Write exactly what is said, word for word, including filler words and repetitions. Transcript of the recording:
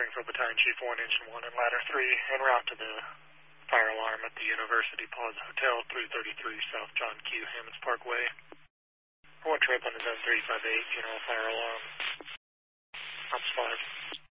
Springfield Battalion Chief one, Engine one, and Ladder three, en route to the fire alarm at the University Plaza Hotel, three thirty-three South John Q. Hammonds Parkway. For one trip on the zone three five eight, general fire alarm. Ops five.